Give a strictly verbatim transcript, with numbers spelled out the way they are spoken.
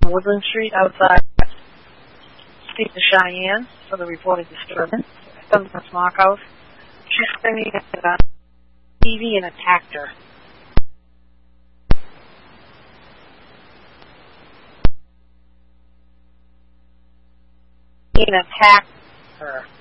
Woodland Street outside. Speak to Cheyenne for the reported disturbance. From the smokehouse. She's screaming at the T V and attacked her. He attacked her.